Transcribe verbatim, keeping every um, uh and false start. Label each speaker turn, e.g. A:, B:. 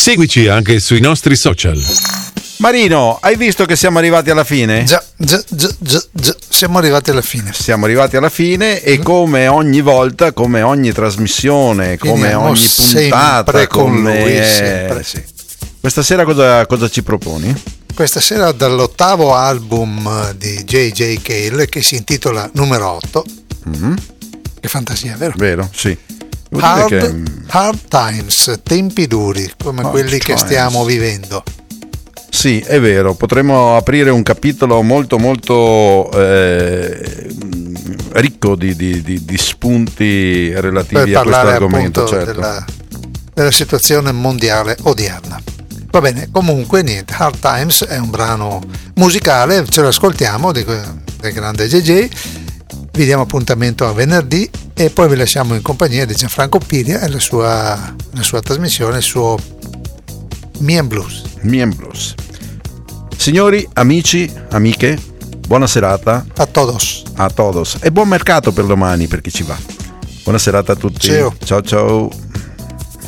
A: Seguici anche sui nostri social.
B: Marino, hai visto che siamo arrivati alla fine?
C: Già, già, già, già, già. Siamo arrivati alla fine.
B: Siamo arrivati alla fine e come ogni volta, come ogni trasmissione, come
C: Finiamo
B: ogni puntata,
C: sempre con
B: come...
C: lui, sempre, sì.
B: Questa sera cosa, cosa ci proponi?
C: Questa sera dall'ottavo album di J J Cale che si intitola Numero otto.
B: Mm-hmm.
C: Che fantasia, vero?
B: Vero, sì.
C: Hard,
B: che...
C: hard times, tempi duri come hard quelli times. Che stiamo vivendo.
B: Sì, è vero, potremmo aprire un capitolo molto molto eh, ricco di, di, di, di spunti relativi
C: per
B: a questo argomento, certo.
C: della, della situazione mondiale odierna. Va bene, comunque niente, Hard Times è un brano musicale, ce lo ascoltiamo di, del grande J J, vi diamo appuntamento a venerdì e poi vi lasciamo in compagnia di Gianfranco Piria e la sua, la sua trasmissione, il suo Me and Blues.
B: Me and Blues. Signori, amici, amiche, buona serata
C: a todos.
B: A todos e buon mercato per domani per chi ci va. Buona serata a tutti.
C: Ciao
B: Ciao ciao.